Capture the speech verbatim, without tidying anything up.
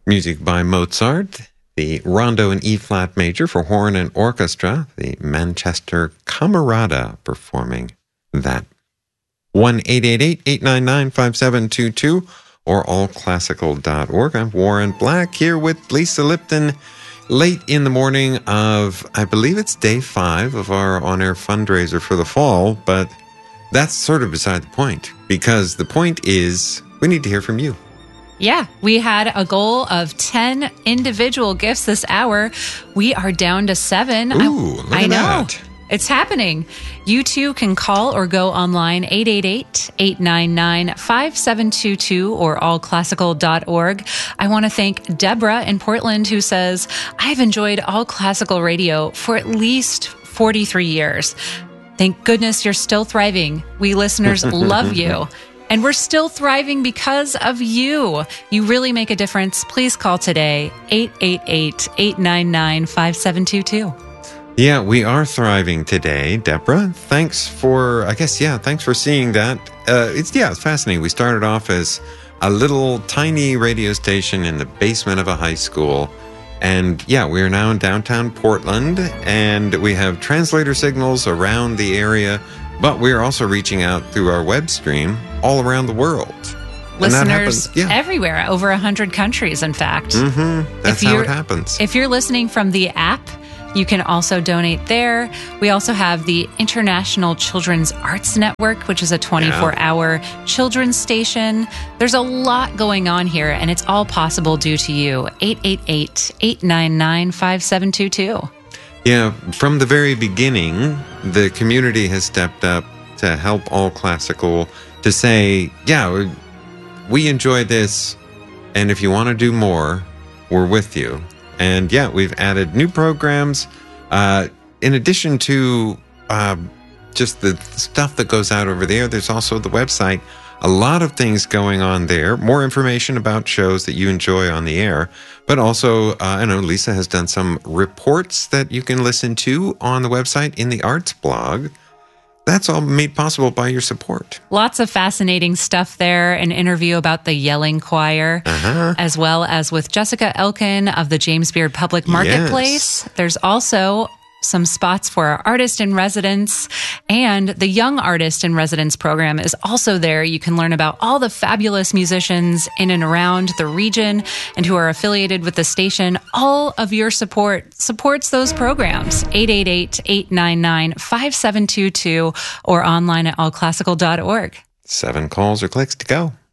Music by Mozart, the Rondo in E-flat major for horn and orchestra, the Manchester Camerata performing that. one eight eight eight, eight nine nine, five seven two two or all classical dot org. I'm Warren Black here with Lisa Lipton, late in the morning of, I believe it's day five of our on-air fundraiser for the fall, but that's sort of beside the point, because the point is we need to hear from you. Yeah, we had a goal of ten individual gifts this hour. We are down to seven. Ooh, look I, I at know. that. It's happening. You too can call or go online, eight eight eight, eight nine nine, five seven two two or all classical dot org. I want to thank Deborah in Portland, who says, I've enjoyed All Classical Radio for at least forty-three years. Thank goodness you're still thriving. We listeners love you. And we're still thriving because of you. You really make a difference. Please call today, eight eight eight, eight nine nine, five seven two two. Yeah, we are thriving today, Deborah. Thanks for, I guess, yeah, thanks for seeing that. Uh, it's, yeah, it's fascinating. We started off as a little tiny radio station in the basement of a high school. And yeah, we are now in downtown Portland, and we have translator signals around the area, but we are also reaching out through our web stream all around the world. Listeners yeah. everywhere, over one hundred countries, in fact. Mm-hmm. That's how it happens. If you're listening from the app, you can also donate there. We also have the International Children's Arts Network, which is a twenty-four hour yeah. children's station. There's a lot going on here, and it's all possible due to you. eight eight eight, eight nine nine, five seven two two. Yeah, from the very beginning, the community has stepped up to help All Classical, to say, yeah, we enjoy this, and if you want to do more, we're with you. And yeah, we've added new programs. Uh, in addition to uh, just the stuff that goes out over there, there's also the website. A lot of things going on there. More information about shows that you enjoy on the air. But also, uh, I know Lisa has done some reports that you can listen to on the website in the arts blog. That's all made possible by your support. Lots of fascinating stuff there. An interview about the Yelling Choir, uh-huh. as well as with Jessica Elkin of the James Beard Public Marketplace. Yes. There's also some spots for our Artist in Residence, and the Young Artist in Residence program is also there. You can learn about all the fabulous musicians in and around the region and who are affiliated with the station. All of your support supports those programs. eight eight eight, eight nine nine, five seven two two or online at all classical dot org. Seven calls or clicks to go.